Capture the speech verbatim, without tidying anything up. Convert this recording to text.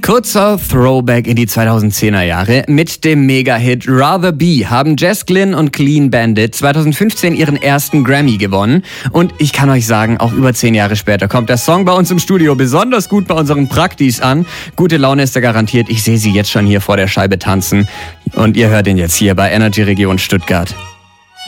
Kurzer Throwback in die zweitausendzehner Jahre. Mit dem Mega-Hit Rather Be haben Jess Glynne und Clean Bandit zweitausendfünfzehn ihren ersten Grammy gewonnen. Und ich kann euch sagen, auch über zehn Jahre später kommt der Song bei uns im Studio besonders gut bei unseren Praktis an. Gute Laune ist da garantiert. Ich sehe sie jetzt schon hier vor der Scheibe tanzen. Und ihr hört ihn jetzt hier bei Energy Region Stuttgart.